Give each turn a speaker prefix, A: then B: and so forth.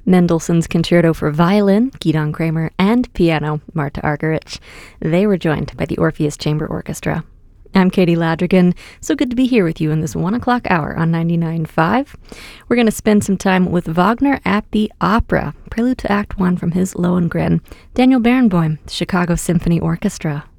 A: Mendelssohn's Concerto for Violin, Gidon Kremer, and Piano, Marta Argerich. They were joined by the Orpheus Chamber Orchestra. I'm Katie Ladrigan. So good to be here with you in this 1 o'clock hour on 99.5. We're going to spend some time with Wagner at the Opera, prelude to Act 1 from his Lohengrin. Daniel Barenboim, Chicago Symphony Orchestra.